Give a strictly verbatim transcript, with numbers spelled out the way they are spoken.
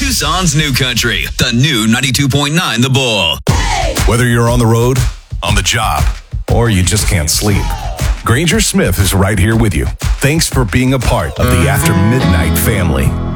Tucson's New Country, the new ninety-two point nine The Bull. Whether you're on the road, on the job, or you just can't sleep, Granger Smith is right here with you. Thanks for being a part of the After Midnight family.